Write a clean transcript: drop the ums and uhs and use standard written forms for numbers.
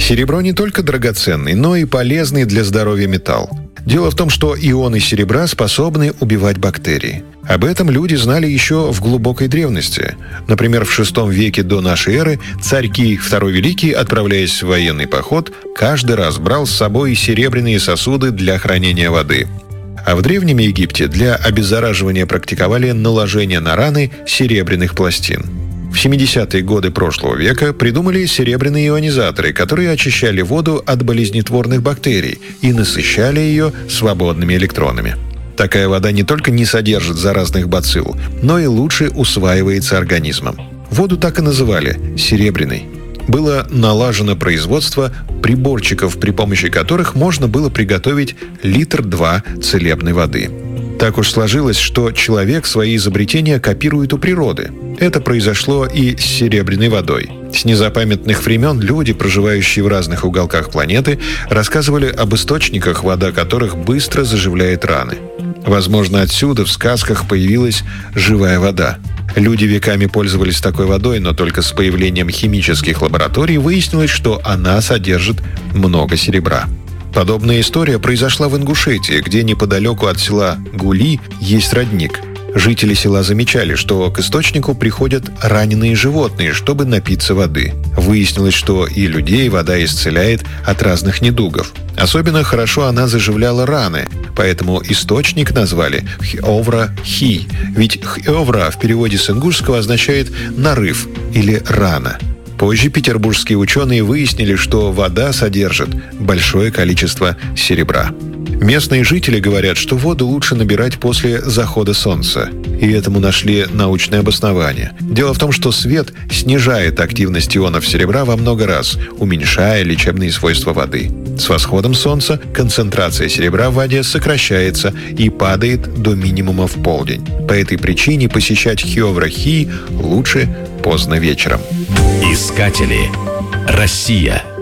Серебро не только драгоценный, но и полезный для здоровья металл. Дело в том, что ионы серебра способны убивать бактерии. Об этом люди знали еще в глубокой древности. Например, в VI веке до нашей эры царь Кий II Великий, отправляясь в военный поход, каждый раз брал с собой серебряные сосуды для хранения воды. А в Древнем Египте для обеззараживания практиковали наложение на раны серебряных пластин. В 70-е годы прошлого века придумали серебряные ионизаторы, которые очищали воду от болезнетворных бактерий и насыщали ее свободными электронами. Такая вода не только не содержит заразных бацилл, но и лучше усваивается организмом. Воду так и называли – серебряной. Было налажено производство приборчиков, при помощи которых можно было приготовить 1-2 литра целебной воды. Так уж сложилось, что человек свои изобретения копирует у природы. Это произошло и с серебряной водой. С незапамятных времен люди, проживающие в разных уголках планеты, рассказывали об источниках, вода которых быстро заживляет раны. Возможно, отсюда в сказках появилась живая вода. Люди веками пользовались такой водой, но только с появлением химических лабораторий выяснилось, что она содержит много серебра. Подобная история произошла в Ингушетии, где неподалеку от села Гули есть родник. Жители села замечали, что к источнику приходят раненые животные, чтобы напиться воды. Выяснилось, что и людей вода исцеляет от разных недугов. Особенно хорошо она заживляла раны, поэтому источник назвали Хьовра-Хи, ведь Хьовра в переводе с ингушского означает «нарыв» или «рана». Позже петербургские ученые выяснили, что вода содержит большое количество серебра. Местные жители говорят, что воду лучше набирать после захода солнца. И этому нашли научное обоснование. Дело в том, что свет снижает активность ионов серебра во много раз, уменьшая лечебные свойства воды. С восходом солнца концентрация серебра в воде сокращается и падает до минимума в полдень. По этой причине посещать Хьовра-Хи лучше поздно вечером. Искатели. Россия.